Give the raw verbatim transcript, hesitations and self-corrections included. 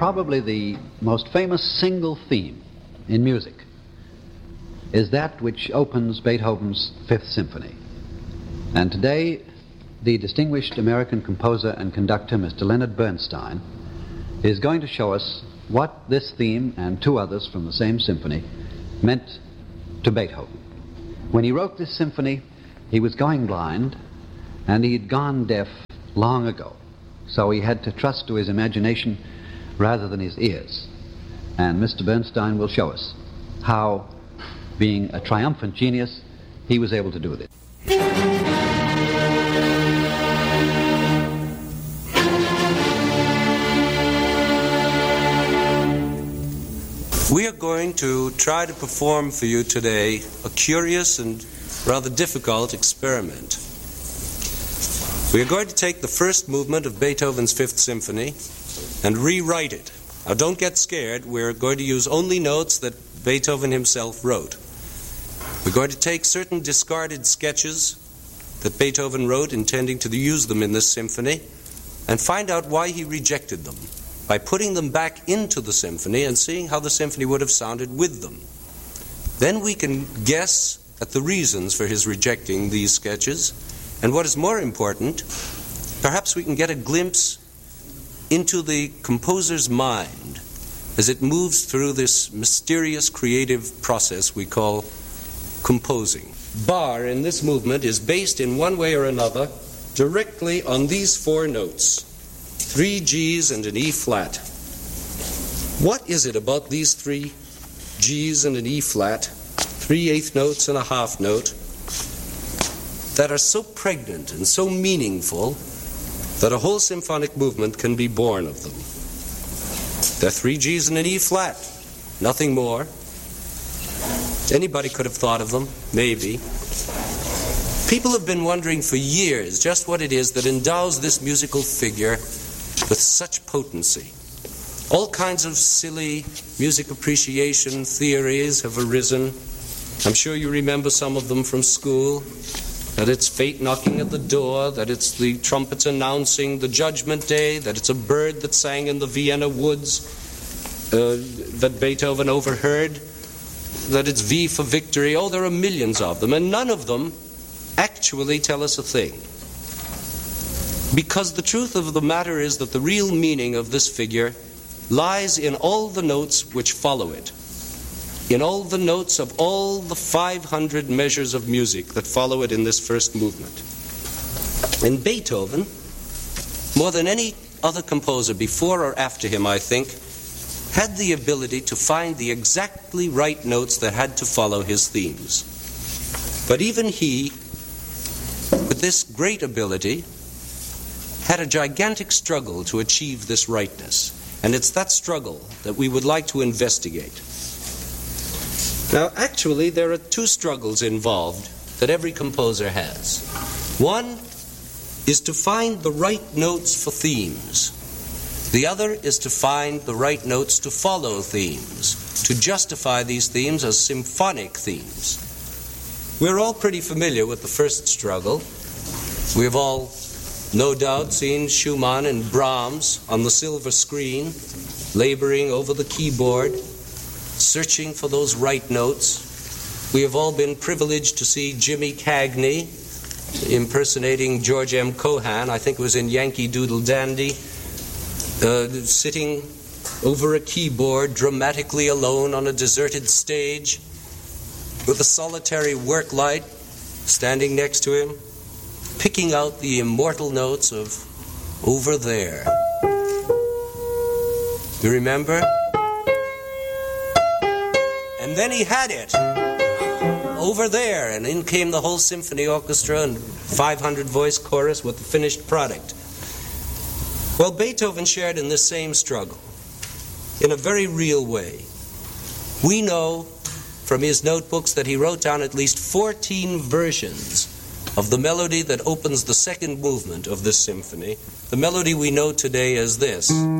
probably the most famous single theme in music is that which opens Beethoven's Fifth Symphony. And today, the distinguished American composer and conductor, Mister Leonard Bernstein, is going to show us what this theme and two others from the same symphony meant to Beethoven. When he wrote this symphony, he was going blind, and he'd gone deaf long ago. So he had to trust to his imagination rather than his ears. And Mister Bernstein will show us how, being a triumphant genius, he was able to do this. We are going to try to perform for you today a curious and rather difficult experiment. We are going to take the first movement of Beethoven's Fifth Symphony and rewrite it. Now, don't get scared. We're going to use only notes that Beethoven himself wrote. We're going to take certain discarded sketches that Beethoven wrote, intending to use them in this symphony, and find out why he rejected them by putting them back into the symphony and seeing how the symphony would have sounded with them. Then we can guess at the reasons for his rejecting these sketches, and what is more important, perhaps we can get a glimpse into the composer's mind as it moves through this mysterious creative process we call composing. Bar in this movement is based in one way or another directly on these four notes, three G's and an E flat. What is it about these three G's and an E flat, three eighth notes and a half note, that are so pregnant and so meaningful that a whole symphonic movement can be born of them? They're three G's and an E flat, nothing more. Anybody could have thought of them, maybe. People have been wondering for years just what it is that endows this musical figure with such potency. All kinds of silly music appreciation theories have arisen. I'm sure you remember some of them from school. That it's fate knocking at the door, that it's the trumpets announcing the judgment day, that it's a bird that sang in the Vienna woods uh, that Beethoven overheard, that it's V for victory. Oh, there are millions of them, and none of them actually tell us a thing. Because the truth of the matter is that the real meaning of this figure lies in all the notes which follow it, in all the notes of all the five hundred measures of music that follow it in this first movement. And Beethoven, more than any other composer before or after him, I think, had the ability to find the exactly right notes that had to follow his themes. But even he, with this great ability, had a gigantic struggle to achieve this rightness. And it's that struggle that we would like to investigate. Now, actually, there are two struggles involved that every composer has. One is to find the right notes for themes. The other is to find the right notes to follow themes, to justify these themes as symphonic themes. We're all pretty familiar with the first struggle. We've all, no doubt, seen Schumann and Brahms on the silver screen, laboring over the keyboard, searching for those right notes. We have all been privileged to see Jimmy Cagney impersonating George M. Cohan, I think it was in Yankee Doodle Dandy, uh, sitting over a keyboard dramatically alone on a deserted stage with a solitary work light standing next to him, picking out the immortal notes of Over There. You remember? And then he had it, Over There, and in came the whole symphony orchestra and five hundred voice chorus with the finished product. Well, Beethoven shared in this same struggle in a very real way. We know from his notebooks that he wrote down at least fourteen versions of the melody that opens the second movement of this symphony, the melody we know today as this.